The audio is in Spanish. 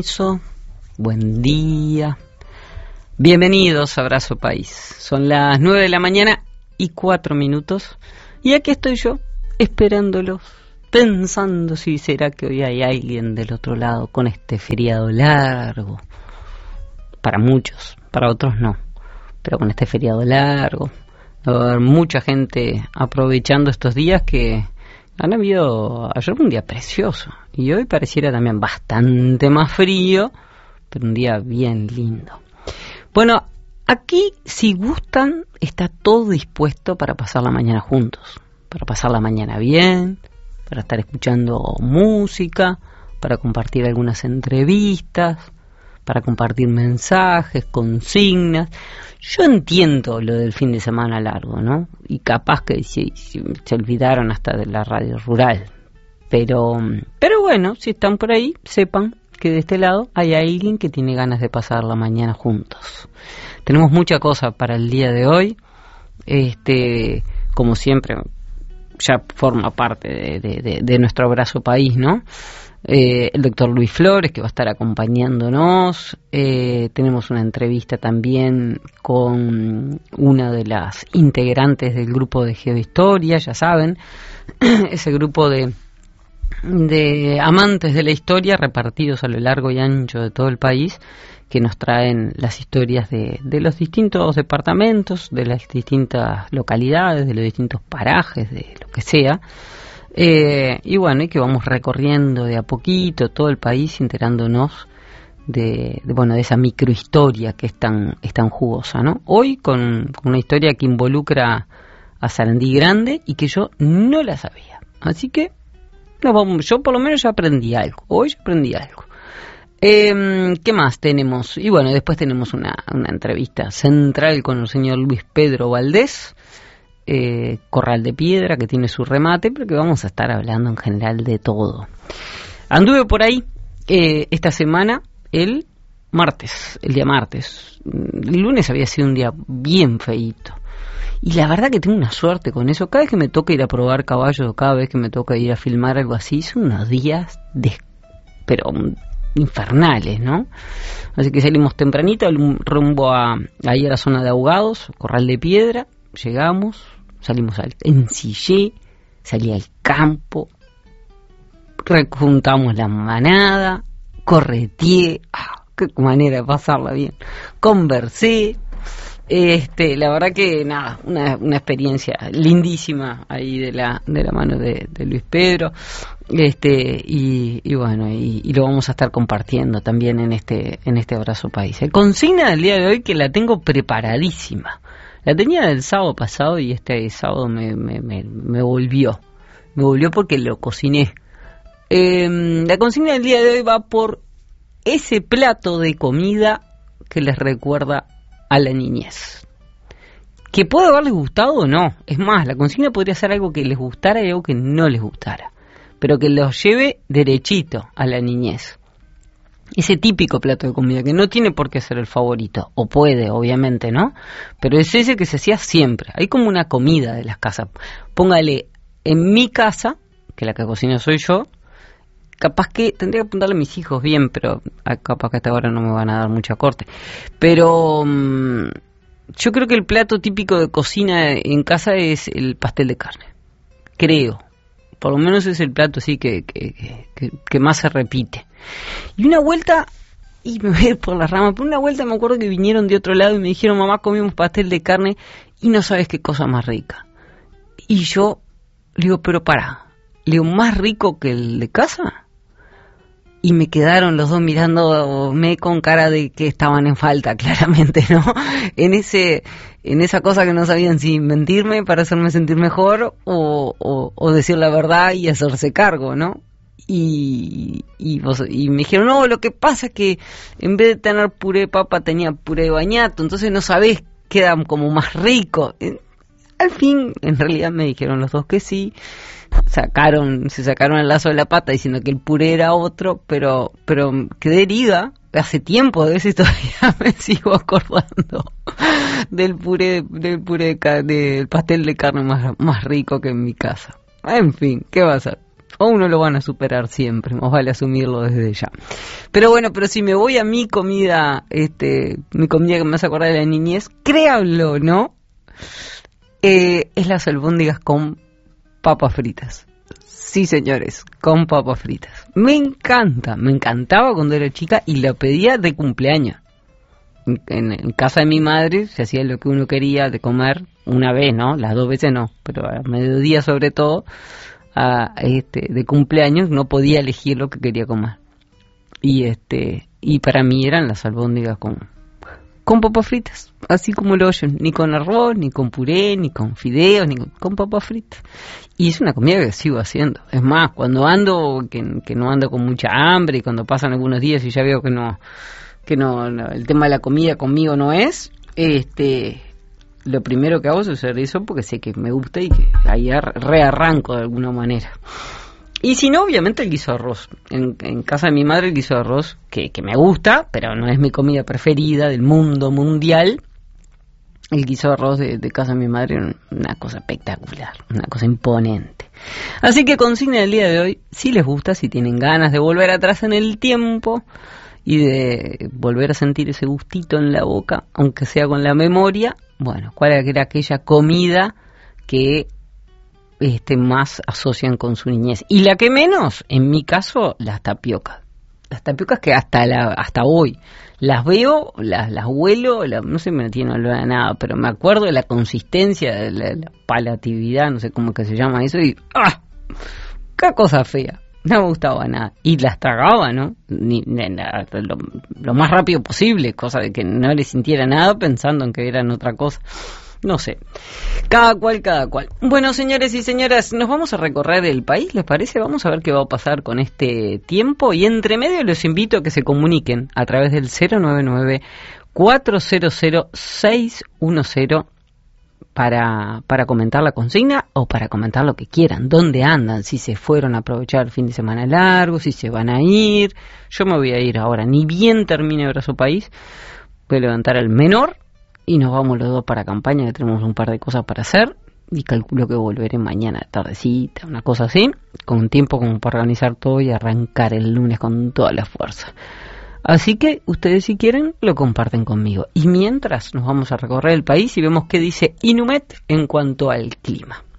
Buen día, bienvenidos a Abrazo País. Son las 9 de la mañana y 4 minutos y aquí estoy yo esperándolos, pensando si será que hoy hay alguien del otro lado con este feriado largo. Para muchos, para otros no, pero con este feriado largo va a haber mucha gente aprovechando estos días que han habido. Ayer fue un día precioso y hoy pareciera también bastante más frío, pero un día bien lindo. Bueno, aquí si gustan está todo dispuesto para pasar la mañana juntos, para pasar la mañana bien, para estar escuchando música, para compartir algunas entrevistas, para compartir mensajes, consignas. Yo entiendo lo del fin de semana largo, ¿no? Y capaz que se olvidaron hasta de la radio rural. Pero bueno, si están por ahí, sepan que de este lado hay alguien que tiene ganas de pasar la mañana juntos. Tenemos mucha cosa para el día de hoy. Como siempre, ya forma parte de nuestro Abrazo País, ¿no? El doctor Luis Flores, que va a estar acompañándonos. Tenemos una entrevista también con una de las integrantes del grupo de Geohistoria, ya saben, ese grupo de amantes de la historia repartidos a lo largo y ancho de todo el país, que nos traen las historias de los distintos departamentos, de las distintas localidades, de los distintos parajes, de lo que sea. Y bueno, y que vamos recorriendo de a poquito todo el país, enterándonos de esa microhistoria que es tan jugosa, ¿no? Hoy con una historia que involucra a Sarandí Grande y que yo no la sabía. Así que yo por lo menos ya aprendí algo. Hoy ya aprendí algo. ¿Qué más tenemos? Y bueno, después tenemos una entrevista central con el señor Luis Pedro Valdés, Corral de Piedra, que tiene su remate, pero que vamos a estar hablando en general de todo. Anduve por ahí esta semana el día martes. El lunes había sido un día bien feíto. Y la verdad que tengo una suerte con eso. Cada vez que me toca ir a probar caballos o cada vez que me toca ir a filmar algo así, son unos días pero infernales, ¿no? Así que salimos tempranito rumbo ahí a la zona de Ahogados, Corral de Piedra. Llegamos, salimos ensillé, salí al campo, rejuntamos la manada, correteé, qué manera de pasarla bien, conversé. La verdad que nada, una experiencia lindísima ahí de la mano de Luis Pedro, y bueno, y lo vamos a estar compartiendo también en este Abrazo País. El consigna del día de hoy que la tengo preparadísima. La tenía del sábado pasado y este sábado me volvió porque lo cociné. La consigna del día de hoy va por ese plato de comida que les recuerda a la niñez. Que puede haberles gustado o no. Es más, la consigna podría ser algo que les gustara y algo que no les gustara, pero que los lleve derechito a la niñez. Ese típico plato de comida que no tiene por qué ser el favorito, o puede, obviamente, ¿no? Pero es ese que se hacía siempre. Hay como una comida de las casas. Póngale, en mi casa, que la que cocino soy yo, capaz que tendría que apuntarle a mis hijos bien, pero capaz que hasta ahora no me van a dar mucha corte. Pero yo creo que el plato típico de cocina en casa es el pastel de carne. Creo. Por lo menos es el plato así que más se repite. Y una vuelta, y me voy a ir por las ramas, pero una vuelta me acuerdo que vinieron de otro lado y me dijeron, mamá, comimos pastel de carne y no sabes qué cosa más rica. Y yo le digo, pero pará, le digo, ¿más rico que el de casa? Y me quedaron los dos mirándome con cara de que estaban en falta, claramente, ¿no? En esa cosa que no sabían si mentirme para hacerme sentir mejor o decir la verdad y hacerse cargo, ¿no? Y me dijeron, no, lo que pasa es que en vez de tener puré de papa tenía puré de bañato, entonces no sabés, queda como más rico. Al fin, en realidad me dijeron los dos que sí. Se sacaron el lazo de la pata diciendo que el puré era otro, pero quedé herida hace tiempo, de veces todavía me sigo acordando del pastel de carne más rico que en mi casa. En fin, ¿qué va a ser? o uno lo van a superar siempre, más vale asumirlo desde ya. Pero bueno, pero si me voy a mi comida que me hace acordar de la niñez, créanlo, ¿no? Es las albóndigas con papas fritas. Sí, señores, con papas fritas. Me encantaba cuando era chica y la pedía de cumpleaños. En casa de mi madre se hacía lo que uno quería de comer una vez, ¿no? Las 2 veces no, pero a mediodía sobre todo, de cumpleaños no podía elegir lo que quería comer. Y para mí eran las albóndigas con papas fritas, así como lo oyen, ni con arroz, ni con puré, ni con fideos, ni con papas fritas. Y es una comida que sigo haciendo. Es más, cuando ando, que no ando con mucha hambre, y cuando pasan algunos días y ya veo que no, el tema de la comida conmigo no es, lo primero que hago es hacer eso porque sé que me gusta y que ahí rearranco de alguna manera. Y si no, obviamente el guiso de arroz. En casa de mi madre el guiso de arroz, que me gusta, pero no es mi comida preferida del mundo mundial. El guiso de arroz de casa de mi madre era una cosa espectacular, una cosa imponente. Así que consigna del día de hoy, si les gusta, si tienen ganas de volver atrás en el tiempo y de volver a sentir ese gustito en la boca, aunque sea con la memoria, bueno, ¿cuál era aquella comida que más asocian con su niñez? Y la que menos, en mi caso, las tapiocas. Las tapiocas que hasta hoy las veo, las huelo, no sé, me tiene olor a nada, pero me acuerdo de la consistencia, de la palatividad, no sé cómo que se llama eso, y ¡ah! ¡Qué cosa fea! No me gustaba nada. Y las tragaba, ¿no? Lo más rápido posible, cosa de que no le sintiera nada pensando en que eran otra cosa. No sé. Cada cual. Bueno, señores y señoras, nos vamos a recorrer el país, ¿les parece? Vamos a ver qué va a pasar con este tiempo. Y entre medio los invito a que se comuniquen a través del 099-400-610 para comentar la consigna o para comentar lo que quieran. ¿Dónde andan? Si se fueron a aprovechar el fin de semana largo, si se van a ir. Yo me voy a ir ahora, ni bien termine Abrazo País. Voy a levantar al menor y nos vamos los dos para campaña, que tenemos un par de cosas para hacer, y calculo que volveré mañana tardecita, una cosa así, con tiempo como para organizar todo y arrancar el lunes con toda la fuerza. Así que ustedes, si quieren, lo comparten conmigo. Y mientras nos vamos a recorrer el país y vemos qué dice Inumet en cuanto al clima.